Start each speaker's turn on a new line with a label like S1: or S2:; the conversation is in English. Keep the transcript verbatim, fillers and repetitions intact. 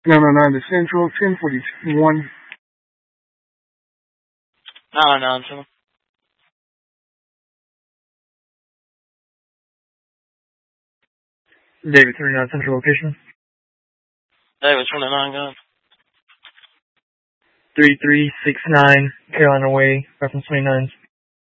S1: No, no, no, the Central, ten forty-one.
S2: nine nine two.
S3: David, thirty-nine Central location.
S2: David, twenty-nine gun.
S3: three three six nine Carolina Way, reference twenty-nine.